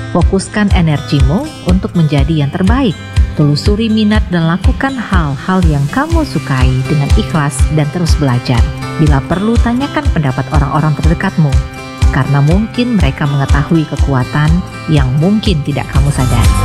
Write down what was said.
Fokuskan energimu untuk menjadi yang terbaik. Telusuri minat dan lakukan hal-hal yang kamu sukai dengan ikhlas dan terus belajar. Bila perlu, tanyakan pendapat orang-orang terdekatmu, karena mungkin mereka mengetahui kekuatan yang mungkin tidak kamu sadari.